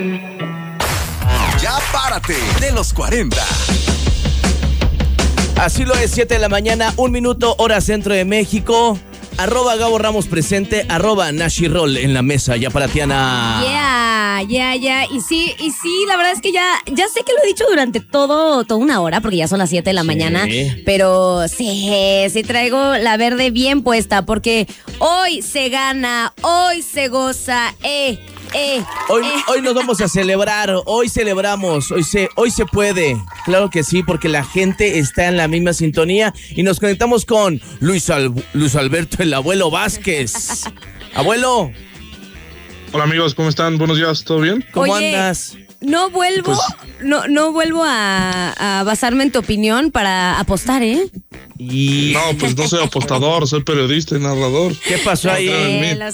Ya párate de los 40. Así lo es, 7 de la mañana, 1 minuto, hora centro de México. @Gabo Ramos presente, @Nashirol en la mesa, ya para Tiana. Ya. Y sí, la verdad es que ya sé que lo he dicho durante toda una hora, porque ya son las 7 de la mañana, pero sí traigo la verde bien puesta, porque hoy se gana, hoy se goza, Hoy nos vamos a celebrar, hoy celebramos, hoy se puede. Claro que sí, porque la gente está en la misma sintonía y nos conectamos con Luis Alberto, el abuelo Vázquez. Abuelo. Hola amigos, ¿cómo están? Buenos días, ¿todo bien? ¿Cómo andas? No vuelvo a basarme en tu opinión para apostar, ¿eh? No, pues no soy apostador, soy periodista y narrador. ¿Qué pasó ahí? Lo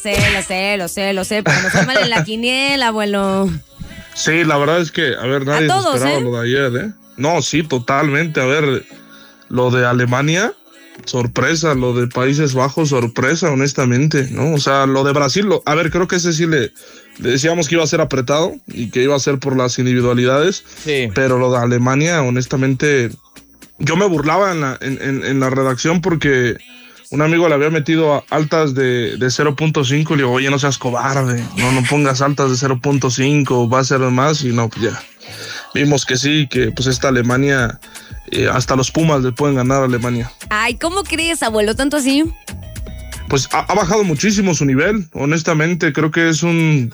sé, pero nos fue mal en la quiniela, abuelo. Sí, la verdad es que, a ver, nadie se esperaba lo de ayer, ¿eh? No, sí, totalmente. A ver, lo de Alemania, sorpresa. Lo de Países Bajos, sorpresa, honestamente, ¿no? O sea, lo de Brasil, a ver, creo que ese sí le decíamos que iba a ser apretado y que iba a ser por las individualidades. Sí. Pero lo de Alemania, honestamente, yo me burlaba en la redacción porque un amigo le había metido altas de 0.5 y le digo, oye, no seas cobarde, no pongas altas de 0.5, va a ser más, y no, pues ya. Vimos que sí, que pues esta Alemania, hasta los Pumas le pueden ganar a Alemania. Ay, ¿cómo crees, abuelo? ¿Tanto así? Pues ha bajado muchísimo su nivel, honestamente, creo que es un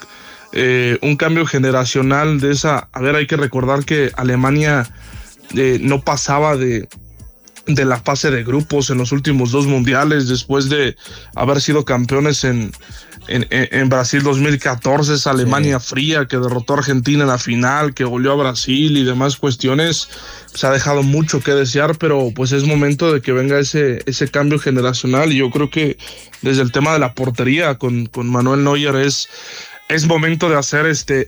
cambio generacional de esa. A ver, hay que recordar que Alemania no pasaba de la fase de grupos en los últimos 2 mundiales, después de haber sido campeones en Brasil 2014, esa Alemania fría que derrotó a Argentina en la final, que goleó a Brasil y demás cuestiones. Se ha dejado mucho que desear, pero pues es momento de que venga ese cambio generacional, y yo creo que desde el tema de la portería con Manuel Neuer es momento de hacer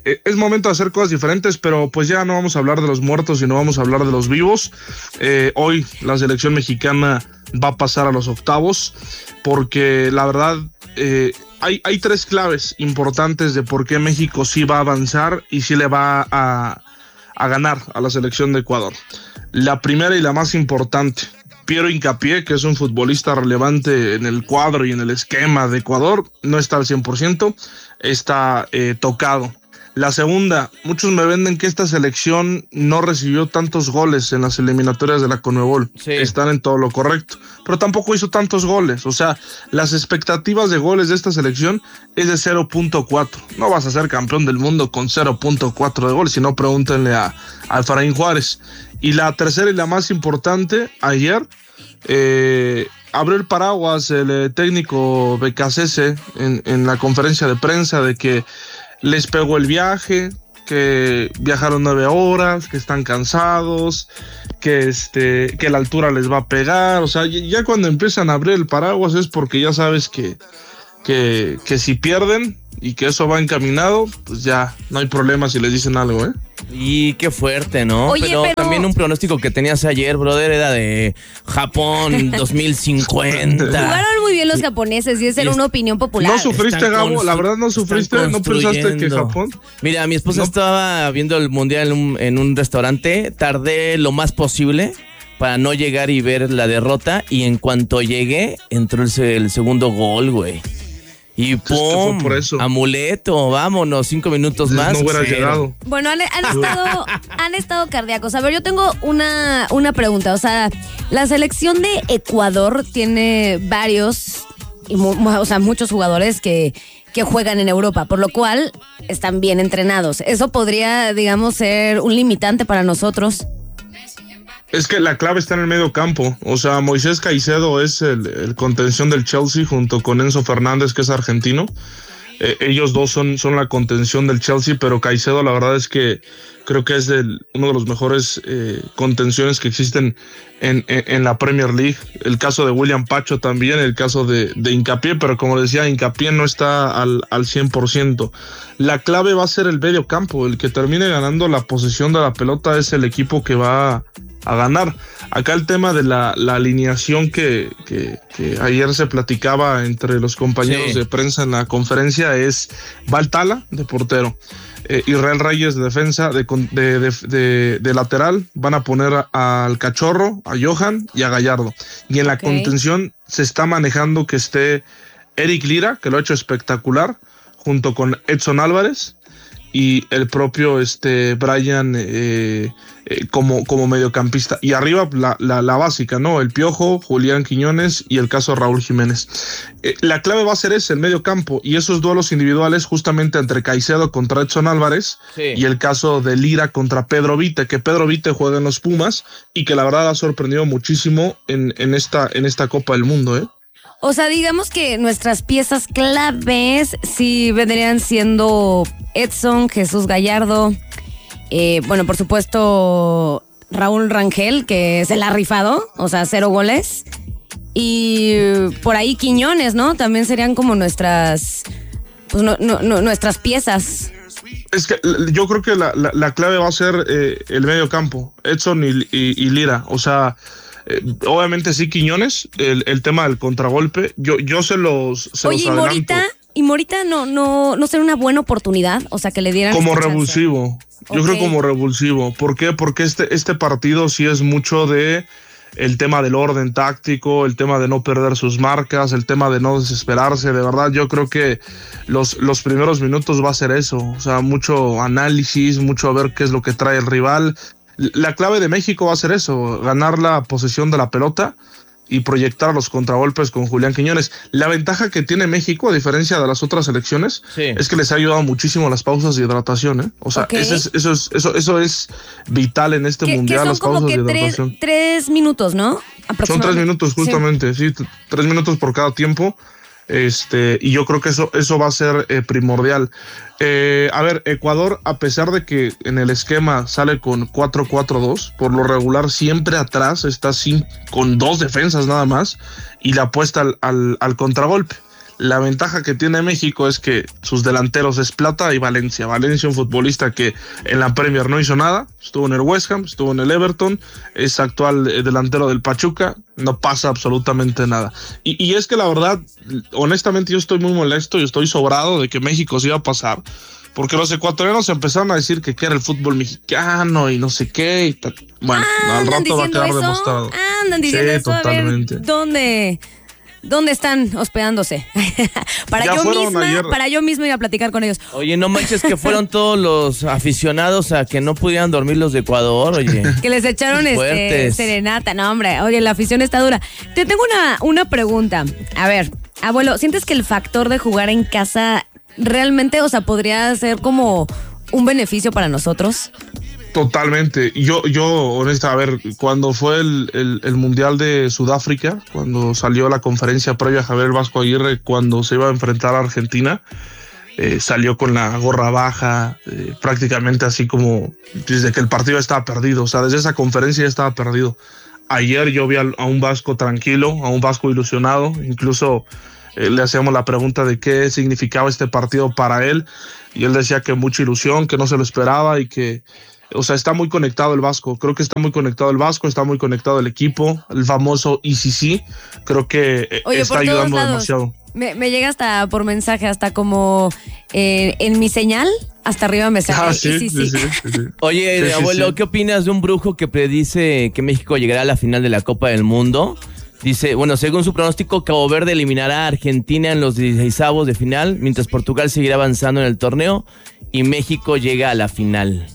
cosas diferentes, pero pues ya no vamos a hablar de los muertos, sino vamos a hablar de los vivos. Hoy la selección mexicana va a pasar a los octavos, porque la verdad hay 3 claves importantes de por qué México sí va a avanzar y sí le va a ganar a la selección de Ecuador. La primera y la más importante: Piero Hincapié, que es un futbolista relevante en el cuadro y en el esquema de Ecuador, no está al 100%, está tocado. La segunda, muchos me venden que esta selección no recibió tantos goles en las eliminatorias de la Conmebol. Sí. Están en todo lo correcto, pero tampoco hizo tantos goles. O sea, las expectativas de goles de esta selección es de 0.4. No vas a ser campeón del mundo con 0.4 de goles, si no, pregúntenle a Efraín Juárez. Y la tercera y la más importante, ayer abrió el paraguas el técnico Becasese en la conferencia de prensa de que les pegó el viaje, que viajaron 9 horas, que están cansados, que la altura les va a pegar. O sea, ya cuando empiezan a abrir el paraguas es porque ya sabes que si pierden y que eso va encaminado, pues ya no hay problema si les dicen algo, ¿eh? Y qué fuerte, ¿no? Oye, pero también un pronóstico que tenías ayer, brother, era de Japón 2050. Jugaron muy bien los japoneses y esa era una opinión popular. ¿No sufriste, Gabo? La verdad, ¿no sufriste? ¿No pensaste que Japón? Mira, mi esposa estaba viendo el mundial en un restaurante. Tardé lo más posible para no llegar y ver la derrota, y en cuanto llegué, entró el segundo gol, güey. Y ¡pum! Por eso. Amuleto, vámonos, 5 minutos más. No hubiera llegado. Bueno, han estado cardíacos. A ver, yo tengo una pregunta. O sea, la selección de Ecuador tiene muchos jugadores que juegan en Europa, por lo cual están bien entrenados. Eso podría, digamos, ser un limitante para nosotros. Es que la clave está en el medio campo. O sea, Moisés Caicedo es el contención del Chelsea junto con Enzo Fernández, que es argentino. Ellos dos son la contención del Chelsea, pero Caicedo la verdad es que creo que es uno de los mejores contenciones que existen en la Premier League. El caso de William Pacho también, el caso de Hincapié, pero como decía, Hincapié no está al 100%. La clave va a ser el medio campo. El que termine ganando la posesión de la pelota es el equipo que va a ganar. Acá el tema de la alineación que ayer se platicaba entre los compañeros de prensa en la conferencia es Baltala de portero, Israel Reyes de defensa, de lateral, van a poner al Cachorro, a Johan y a Gallardo. Y en la contención se está manejando que esté Eric Lira, que lo ha hecho espectacular, junto con Edson Álvarez y el propio Brian como mediocampista. Y arriba la básica, ¿no? El Piojo, Julián Quiñones y el caso Raúl Jiménez. La clave va a ser el medio campo y esos duelos individuales justamente entre Caicedo contra Edson Álvarez y el caso de Lira contra Pedro Vite, que Pedro Vite juega en los Pumas y que la verdad ha sorprendido muchísimo en esta Copa del Mundo, ¿eh? O sea, digamos que nuestras piezas claves sí vendrían siendo Edson, Jesús Gallardo, bueno, por supuesto Raúl Rangel, que se la ha rifado, o sea, 0 goles. Y por ahí Quiñones, ¿no? También serían como nuestras, pues nuestras piezas. Es que yo creo que la clave va a ser el medio campo, Edson y Lira, o sea... obviamente sí, Quiñones, el tema del contragolpe, yo se los Oye, adelanto. ¿Y Morita no será una buena oportunidad? O sea, que le dieran como revulsivo, yo creo como revulsivo. ¿Por qué? Porque este partido sí es mucho de el tema del orden táctico, el tema de no perder sus marcas, el tema de no desesperarse. De verdad, yo creo que los primeros minutos va a ser eso, o sea, mucho análisis, mucho a ver qué es lo que trae el rival. La clave de México va a ser eso, ganar la posesión de la pelota y proyectar los contragolpes con Julián Quiñones. La ventaja que tiene México, a diferencia de las otras selecciones, es que les ha ayudado muchísimo las pausas de hidratación, ¿eh? O sea, eso es vital en este mundial, las pausas de hidratación. 3 minutos, ¿no? Son 3 minutos justamente, sí, 3 minutos por cada tiempo. Y yo creo que eso va a ser primordial. A ver, Ecuador, a pesar de que en el esquema sale con 4-4-2, por lo regular siempre atrás está con 2 defensas nada más y la apuesta al contragolpe. La ventaja que tiene México es que sus delanteros es Plata y Valencia. Valencia, un futbolista que en la Premier no hizo nada, estuvo en el West Ham, estuvo en el Everton, es actual delantero del Pachuca, no pasa absolutamente nada. Y es que la verdad, honestamente yo estoy muy molesto y estoy sobrado de que México se iba a pasar, porque los ecuatorianos empezaron a decir que era el fútbol mexicano y no sé qué. Y bueno, al rato va a quedar demostrado. Andan diciendo eso, totalmente. A ver, ¿Dónde están hospedándose? para yo misma ir a platicar con ellos. Oye, no manches que fueron todos los aficionados a que no pudieran dormir los de Ecuador, oye. Que les echaron serenata. No, hombre, oye, la afición está dura. Te tengo una pregunta. A ver, abuelo, ¿sientes que el factor de jugar en casa realmente, o sea, podría ser como un beneficio para nosotros? Totalmente. Yo honesta, a ver, cuando fue el Mundial de Sudáfrica, cuando salió la conferencia previa a Javier Vasco Aguirre, cuando se iba a enfrentar a Argentina, salió con la gorra baja, prácticamente así como desde que el partido estaba perdido, o sea, desde esa conferencia ya estaba perdido. Ayer yo vi a un Vasco tranquilo, a un Vasco ilusionado, incluso le hacíamos la pregunta de qué significaba este partido para él, y él decía que mucha ilusión, que no se lo esperaba y que... O sea, está muy conectado el Vasco. Creo que está muy conectado el Vasco, está muy conectado el equipo, el famoso ICC. Creo que está ayudando demasiado. Me llega hasta por mensaje, hasta como en mi señal, hasta arriba me sale. Sí. Oye, abuelo, ¿qué opinas de un brujo que predice que México llegará a la final de la Copa del Mundo? Dice, bueno, según su pronóstico, Cabo Verde eliminará a Argentina en los 16avos de final, mientras Portugal seguirá avanzando en el torneo y México llega a la final.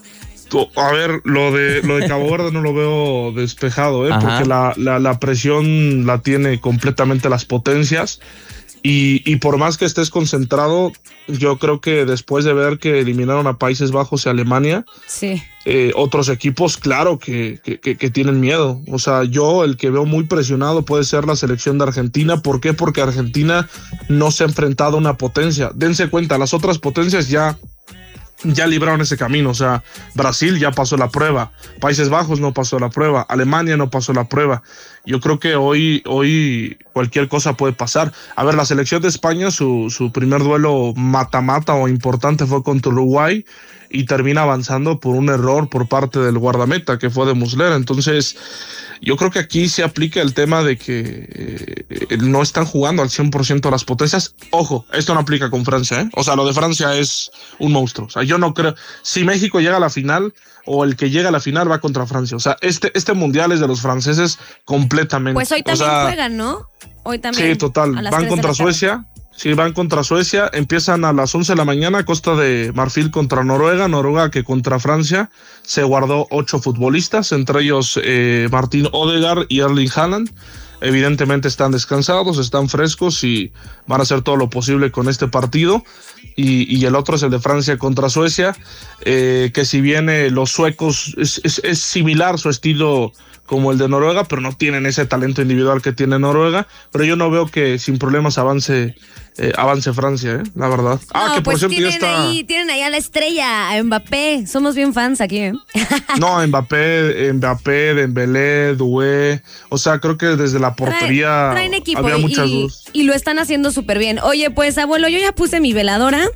A ver, lo de Cabo Verde no lo veo despejado, porque la presión la tiene completamente las potencias y por más que estés concentrado, yo creo que después de ver que eliminaron a Países Bajos y Alemania, otros equipos, claro que tienen miedo. O sea, yo el que veo muy presionado puede ser la selección de Argentina. ¿Por qué? Porque Argentina no se ha enfrentado a una potencia. Dense cuenta, las otras potencias ya libraron ese camino. O sea, Brasil ya pasó la prueba, Países Bajos no pasó la prueba, Alemania no pasó la prueba. Yo creo que hoy cualquier cosa puede pasar. A ver, la selección de España, su primer duelo mata-mata o importante fue contra Uruguay y termina avanzando por un error por parte del guardameta, que fue de Muslera. Entonces, yo creo que aquí se aplica el tema de que no están jugando al 100% las potencias. Ojo, esto no aplica con Francia, ¿eh? O sea, lo de Francia es un monstruo. O sea, yo no creo... Si México llega a la final, o el que llega a la final va contra Francia. O sea, este mundial es de los franceses completamente. Pues hoy también juegan, ¿no? Hoy también. Sí, total. Van contra Suecia. Sí, van contra Suecia. Empiezan a las 11 de la mañana. Costa de Marfil contra Noruega. Noruega que contra Francia se guardó 8 futbolistas, entre ellos Martín Odegaard y Erling Haaland. Evidentemente están descansados, están frescos y van a hacer todo lo posible con este partido. Y el otro es el de Francia contra Suecia, que si bien los suecos es similar su estilo como el de Noruega, pero no tienen ese talento individual que tiene Noruega. Pero yo no veo que sin problemas avance Francia, la verdad. No, que pues por cierto tienen ahí a la estrella, a Mbappé. Somos bien fans aquí, ¿eh? No, Mbappé, Dembélé, Doué. O sea, creo que desde la portería traen equipo había muchas dudas. Y lo están haciendo súper bien. Oye, pues, abuelo, yo ya puse mi veladora.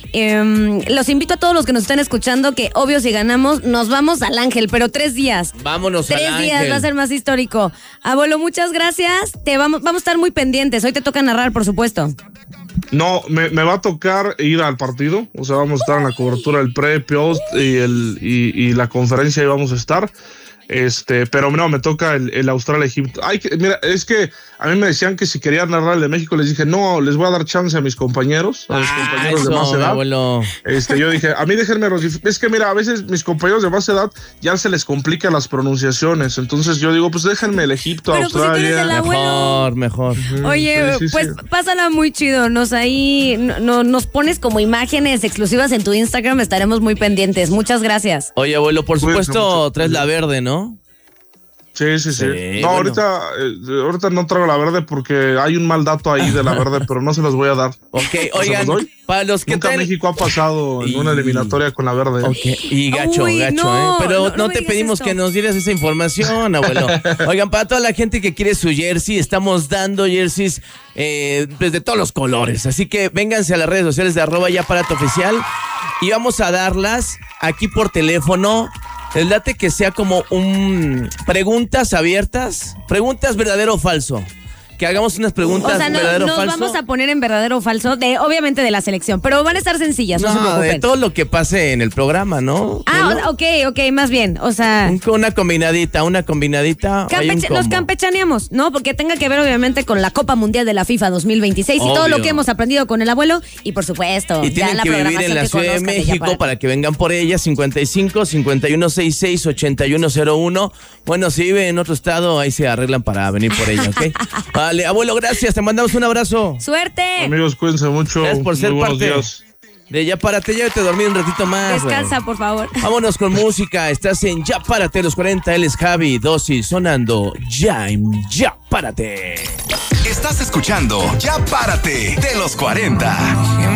Los invito a todos los que nos están escuchando que, obvio, si ganamos, nos vamos al Ángel, pero 3 días. Vámonos al Ángel. 3 días va a ser más histórico. Abuelo, muchas gracias. Vamos a estar muy pendientes. Hoy te toca narrar, por supuesto. No, me va a tocar ir al partido. O sea, vamos a estar en la cobertura del pre, post y la conferencia, y vamos a estar. Pero no, me toca el Australia-Egipto. Mira, es que a mí me decían que si quería narrar el de México, les dije, no, les voy a dar chance a mis compañeros, de más edad. Abuelo. Yo dije, a mí déjenme, es que mira, a veces mis compañeros de más edad ya se les complican las pronunciaciones, entonces yo digo, pues déjenme el Egipto, pero Australia. Pues si tú eres el abuelo. Mejor. Oye, sí, pásala muy chido, nos pones como imágenes exclusivas en tu Instagram, estaremos muy pendientes. Muchas gracias. Oye, abuelo, por supuesto, traes la verde, ¿no? Sí. No, bueno. ahorita no traigo la verde porque hay un mal dato ahí de la verde, pero no se los voy a dar. Ok, oigan, para los que nunca México ha pasado en una eliminatoria con la verde. Okay. Y gacho, no, pero no te pedimos que nos dieras esa información, abuelo. Oigan, para toda la gente que quiere su jersey, estamos dando jerseys de todos los colores. Así que vénganse a las redes sociales de @yaparateoficial y vamos a darlas aquí por teléfono. El late que sea como preguntas abiertas, preguntas verdadero o falso. Que hagamos unas preguntas verdadero o falso. Nos vamos a poner en verdadero o falso, obviamente de la selección, pero van a estar sencillas, no se preocupen. De todo lo que pase en el programa, ¿no? Ok, más bien, o sea... Una combinadita. Nos campechaneamos, ¿no? Porque tenga que ver obviamente con la Copa Mundial de la FIFA 2026 Obvio. Y todo lo que hemos aprendido con el abuelo, y por supuesto... Y tienen que vivir en la Ciudad de México para que vengan por ella, 55-5166-8101. Bueno, si vive en otro estado, ahí se arreglan para venir por ella, ¿ok? Vale, abuelo, gracias, te mandamos un abrazo. ¡Suerte! Amigos, cuídense mucho. Gracias por ser parte días. de Ya Párate, ya te dormí un ratito más. Descansa, por favor. Vámonos con música, estás en Ya Párate, los 40, él es Javi, Dosis, sonando Ya Párate. Estás escuchando Ya Párate, de los 40.